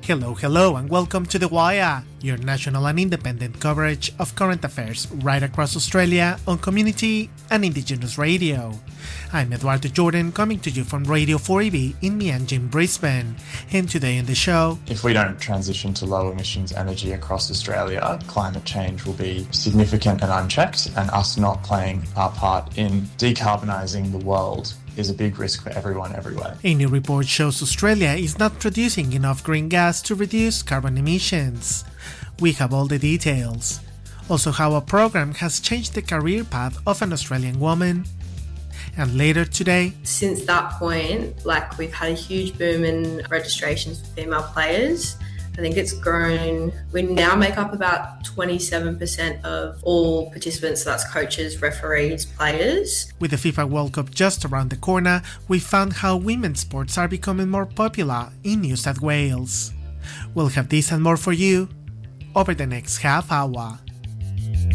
Hello, and welcome to The Wire, your national and independent coverage of current affairs right across Australia on community and Indigenous radio. I'm Eduardo Jordan, coming to you from Radio 4EB in Mianjin, Brisbane. And today on the show, if we don't transition to low emissions energy across Australia, climate change will be significant and unchecked, and us not playing our part in decarbonising the world is a big risk for everyone everywhere. A new report shows Australia is not producing enough green gas to reduce carbon emissions. We have all the details. Also, how a program has changed the career path of an Australian woman. And later today, since that point, we've had a huge boom in registrations for female players. I think it's grown. We now make up about 27% of all participants, so that's coaches, referees, players. With the FIFA World Cup just around the corner, we found how women's sports are becoming more popular in New South Wales. We'll have this and more for you over the next half hour.